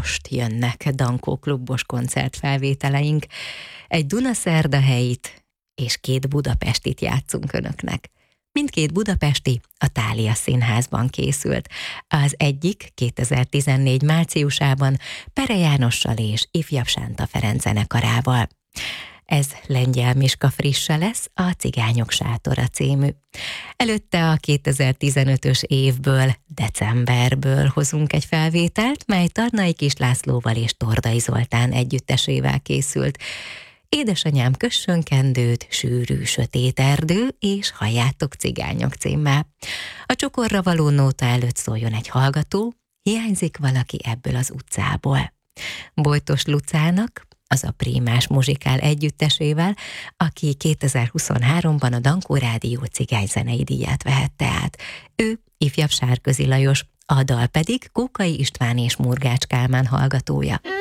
most jönnek Dankó klubos koncertfelvételeink. Egy Dunaszerdahelyit és 2 budapestit játszunk önöknek. Mindkét budapesti a Thália Színházban készült. Az egyik 2014 márciusában Pere Jánossal és Ifjabb Sánta Ferenc zenekarával. Ez Lengyel Miska Frisse lesz, a Cigányok Sátora című. Előtte a 2015-ös évből, decemberből hozunk egy felvételt, mely Tarnai Kis Lászlóval és Tordai Zoltán együttesével készült. Édesanyám kössön kendőt, sűrű, sötét erdő, és halljátok cigányok címmel. A csokorra való nóta előtt szóljon egy hallgató, hiányzik valaki ebből az utcából. Bojtos Lucának, az a Prímás muzsikál együttesével, aki 2023-ban a Dankó Rádió cigányzenei díját vehette át. Ő Ifjabb Sárközi Lajos, a dal pedig Kókai István és Murgács Kálmán hallgatója.